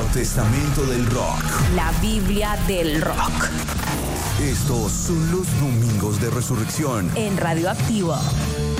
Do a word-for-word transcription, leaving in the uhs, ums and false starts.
Nuevo Testamento del Rock. La Biblia del Rock. Estos son los Domingos de Resurrección En Radioactivo.